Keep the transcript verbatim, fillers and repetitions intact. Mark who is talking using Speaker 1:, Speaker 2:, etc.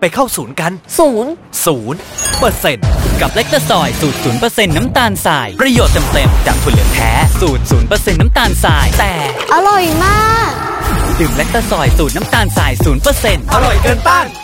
Speaker 1: ไปเข้าศูนย์กัน
Speaker 2: ศูนย์
Speaker 1: ศูนย์เปอร์เซ็นต์
Speaker 3: กับแลคตาซอยสูตร ศูนย์เปอร์เซ็นต์ น้ำตาลทรายประโยชน์เต็มๆจากถั่วเหลืองแท้สูตร ศูนย์เปอร์เซ็นต์ น้ำตาลทรายแต่
Speaker 2: อร่อยมาก
Speaker 3: ดื่มแลคตาซอยสูตรน้ำตาลทราย ศูนย์เปอร์เซ็นต์
Speaker 1: อร่อยเกินต้าน